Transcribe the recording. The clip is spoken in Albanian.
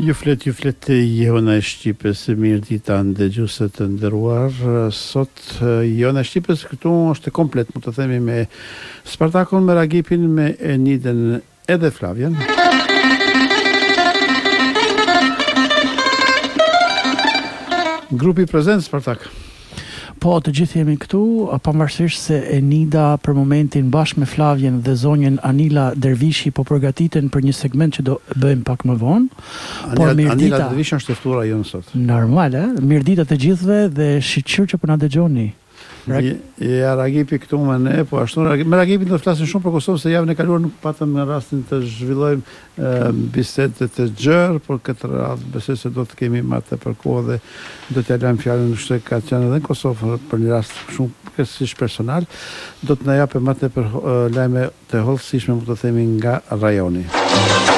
Ju flet Jehona e Shqipës, mirë dita dëgjuesve të nderuar. Sot Jehona e Shqipës këtu është komplet, mund të themi, me Spartakun, me Ragipin, me Eniden edhe Flavian. Grupi prezent Spartak. Po, të gjithë jemi këtu, pavarësisht se Enida për momentin bashkë me Flavien dhe zonjën Anila Dervishi po përgatiten për një segment që do bëjmë pak më vonë. Anila Dervishi është ftuara jonë sot. Normal, Mirëdita të gjithëve dhe shiqur që po na dëgjoni. Ja, Ragipi këtu me ne, po ashtu me Ragipin do të flasim shumë për Kosovë, se javën e kaluar nuk patëm rastin të zhvillojmë bisede të gjerë, por këtë radhë besoj se do të kemi më tepër kohë dhe do t'ja lajm fjalën se ka qenë edhe në Kosovë për një rast shumë kësisht personal, do të na japë më tepër lajme të hollësishme, mund të themi, nga rajoni.